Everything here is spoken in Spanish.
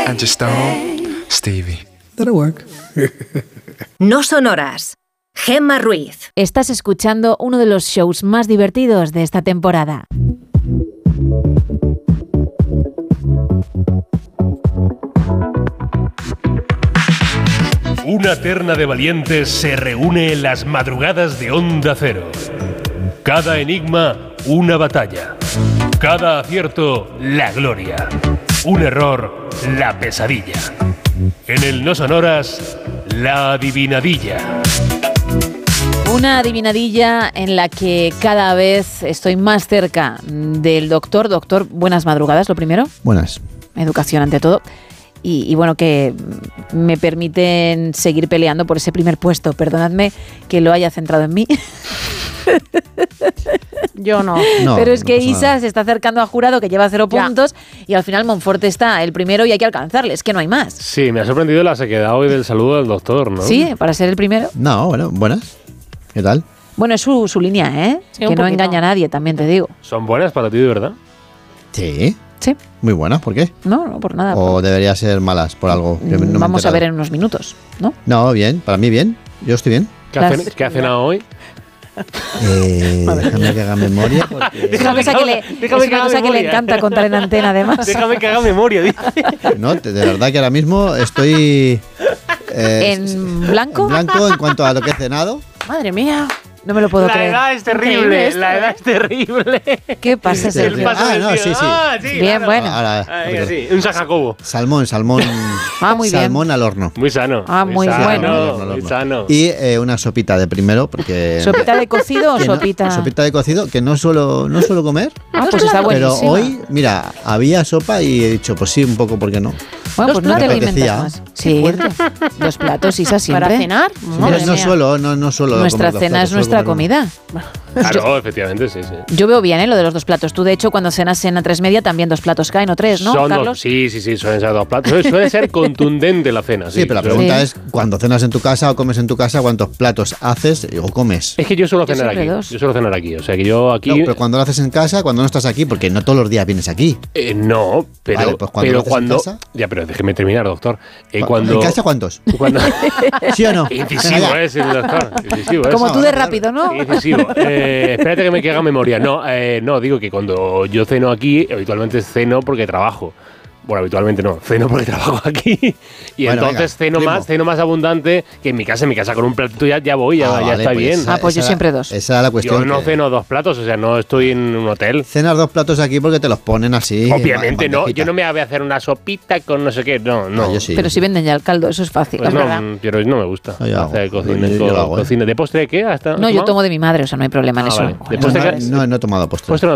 And just stone Stevie. That'll work. No sonoras. Gemma Ruiz. Estás escuchando uno de los shows más divertidos de esta temporada. Una terna de valientes se reúne en las madrugadas de Onda Cero. Cada enigma, una batalla. Cada acierto, la gloria. Un error, la pesadilla. En el No Sonoras, la adivinadilla. Una adivinadilla en la que cada vez estoy más cerca del doctor. Doctor, buenas madrugadas, lo primero. Buenas. Educación ante todo. Y bueno, que me permiten seguir peleando por ese primer puesto. Perdonadme que lo haya centrado en mí. Yo no. Pero es que no pasa Isa nada. se está acercando a Jurado, que lleva 0 Ya. puntos, y al final Monforte está el primero y hay que alcanzarle. Es que no hay más. Sí, me ha sorprendido la sequedad hoy del saludo del doctor, ¿no? Sí, para ser el primero. No, bueno, buenas. ¿Qué tal? Bueno, es su línea, ¿eh? Sí, que un no poquito. engaña a nadie, también te digo. ¿Son buenas para ti, de verdad? Sí. Sí, Muy buenas, ¿por qué? no por nada. ¿O debería ser malas por algo? Que no me he Vamos a enterado. ver en unos minutos, ¿no? No, bien, para mí bien. Yo estoy bien. ¿Qué ha cenado hoy? Déjame que haga memoria. Porque... Es una cosa que le, es una cosa que le encanta contar en antena, además. Déjame que haga memoria, dice. No, de verdad que ahora mismo estoy... ¿En blanco? En blanco en cuanto a lo que he cenado. Madre mía. No me lo puedo La creer. edad es Increíble terrible, esto, la edad es terrible. ¿Qué pasa, Sergio? paso Ah, del no, tío. sí, sí. Ah, sí, Bien, claro. bueno. Ahora, Venga, sí, un sacacobo. salmón. Ah, muy bien. Salmón al horno. Muy sano. Ah, muy sano, bueno. Muy sano. Y una sopita de primero, porque... ¿Sopita de cocido o que no- sopita? sopita de cocido, que no suelo comer. Ah, pues está Pero buenísima. hoy, mira, había sopa y he dicho, pues sí, un poco, ¿por qué no? Bueno, pues no te Me alimentas apetecía. más. Sí, 2 platos, Isa, siempre. ¿Para cenar? Pero Madre no mía. suelo, no suelo. Nuestra comer dos cena platos, es nuestra suelo comer uno. comida. Claro, efectivamente, sí, sí. Yo veo bien, lo de los 2 platos. Tú, de hecho, cuando cenas en A3 también 2 platos caen, o 3, ¿no, Son Carlos? dos, sí, suelen ser 2 platos. Suele ser contundente la cena. Sí, pero la Pero- pregunta Sí. es, cuando cenas en tu casa o comes en tu casa, ¿cuántos platos haces o comes? Es que yo suelo Yo cenar siempre aquí. 2. Yo suelo cenar aquí. O sea que yo aquí. No, pero cuando lo haces en casa, cuando no estás aquí, porque no todos los días vienes aquí. No, pero. Vale, pues cuando pero lo haces en cuando. casa. Ya, pero déjeme terminar, doctor. Cuando. ¿En casa cuántos? Cuando, ¿Sí o no? incisivo Venga, ya. es el doctor. Incisivo es. Como tú de Claro. rápido, ¿no? Incisivo. Espérate que me haga memoria. No, digo que cuando yo ceno aquí, habitualmente ceno porque trabajo. Bueno, habitualmente no, ceno porque trabajo aquí. Y Bueno, entonces venga, ceno más abundante que en mi casa. En mi casa con un platito ya voy, ya Vale, está pues bien. esa- Pues yo esa- siempre 2. Esa era la cuestión. Yo no que ceno 2 platos, o sea, no estoy en un hotel. Cenas 2 platos aquí porque te los ponen así. Obviamente en no, bandejita. yo no me voy a hacer una sopita con no sé qué, no. Ah, yo sí. Pero si venden ya el caldo, eso es fácil. Pues es no, verdad. pero no me gusta. No, yo hago. Hacer cocina, Yo lo hago, ¿eh? cocina. ¿De postre qué? ¿Hasta No, yo tomo de mi madre, o sea, no hay problema en Ah, eso. vale. Joder, Después no, de no, que- No he tomado postre. Postre no